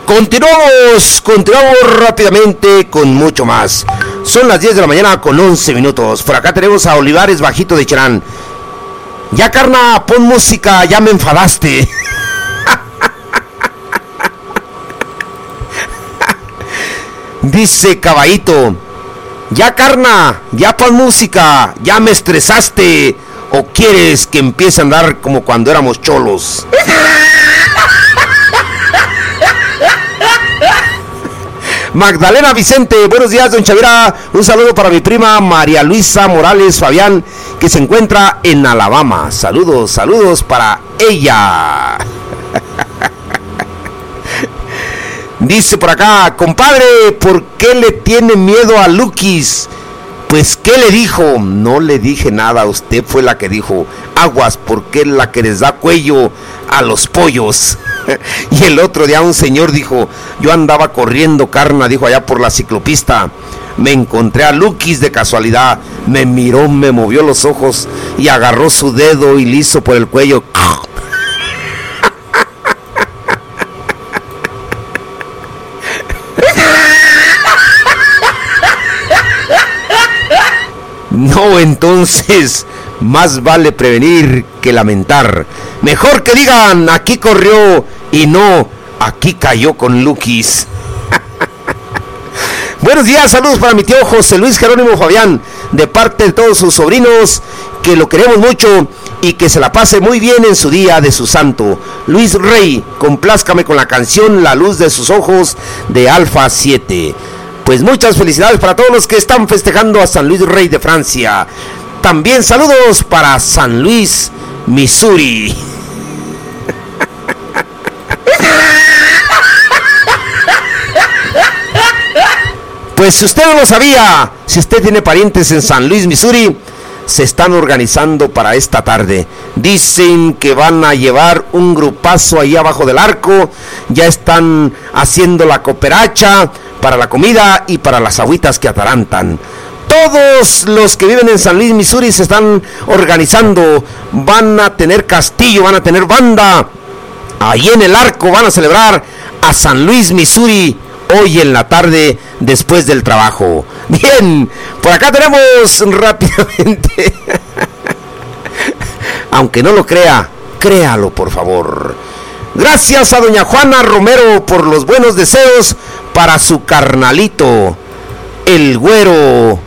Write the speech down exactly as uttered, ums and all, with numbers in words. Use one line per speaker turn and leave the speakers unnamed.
Continuamos, continuamos rápidamente con mucho más. Son las diez de la mañana con once minutos. Por acá tenemos a Olivares Bajito de Cherán. Ya, carna, pon música, ya me enfadaste. Dice Caballito, ya, carna, ya pon música, ya me estresaste. ¿O quieres que empiece a andar como cuando éramos cholos? Magdalena Vicente, buenos días, don Chavira. Un saludo para mi prima María Luisa Morales Fabián, que se encuentra en Alabama. Saludos, saludos para ella. Dice por acá, compadre, ¿por qué le tiene miedo a Lukis? Pues, ¿qué le dijo? No le dije nada, usted fue la que dijo, aguas, porque es la que les da cuello a los pollos. Y el otro día un señor dijo, yo andaba corriendo, carna, dijo, allá por la ciclopista, me encontré a Lukis de casualidad, me miró, me movió los ojos y agarró su dedo y le hizo por el cuello. No, entonces, más vale prevenir que lamentar. Mejor que digan, aquí corrió y no, aquí cayó con Lukis. Buenos días, saludos para mi tío José Luis Jerónimo Fabián, de parte de todos sus sobrinos, que lo queremos mucho y que se la pase muy bien en su día de su santo. Luis Rey, complázcame con la canción La luz de sus ojos de Alfa siete. Pues muchas felicidades para todos los que están festejando a San Luis Rey de Francia. También saludos para San Luis, Missouri. Pues si usted no lo sabía, si usted tiene parientes en San Luis, Missouri, se están organizando para esta tarde. Dicen que van a llevar un grupazo ahí abajo del arco. Ya están haciendo la cooperacha para la comida y para las agüitas que atarantan. Todos los que viven en San Luis, Missouri, se están organizando. Van a tener castillo, van a tener banda. Ahí en el arco van a celebrar a San Luis, Missouri, hoy en la tarde después del trabajo. Bien, por acá tenemos rápidamente. Aunque no lo crea, créalo por favor. Gracias a doña Juana Romero por los buenos deseos para su carnalito, el güero